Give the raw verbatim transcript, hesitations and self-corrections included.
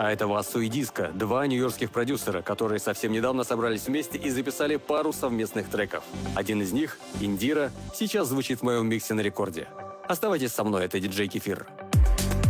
А это Васу и Диско, два нью-йоркских продюсера, которые совсем недавно собрались вместе и записали пару совместных треков. Один из них, «Индира», сейчас звучит в моем миксе на рекорде. Оставайтесь со мной, это диджей Кефир.